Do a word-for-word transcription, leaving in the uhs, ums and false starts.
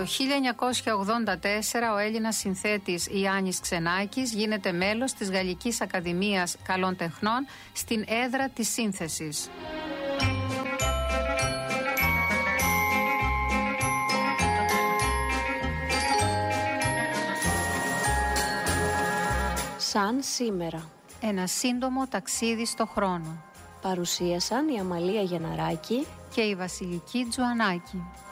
Το χίλια εννιακόσια ογδόντα τέσσερα ο Έλληνας συνθέτης Ιάννης Ξενάκης γίνεται μέλος της Γαλλικής Ακαδημίας Καλών Τεχνών στην έδρα της σύνθεσης. Σαν σήμερα. Ένα σύντομο ταξίδι στο χρόνο. Παρουσίασαν η Αμαλία Γεναράκη και η Βασιλική Τζουανάκη.